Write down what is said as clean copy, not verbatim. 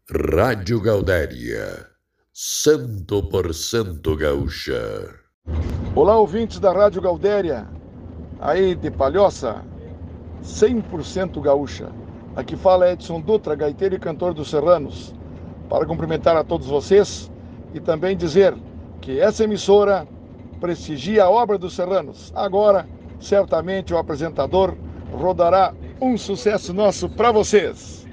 Rádio Gaudéria, 100% gaúcha. Olá, ouvintes da Rádio Gaudéria, aí de Palhoça, 100% gaúcha. Aqui fala Edson Dutra, gaiteiro e cantor dos Serranos, para cumprimentar a todos vocês e também dizer que essa emissora prestigia a obra dos Serranos. Agora, certamente o apresentador rodará um sucesso nosso para vocês.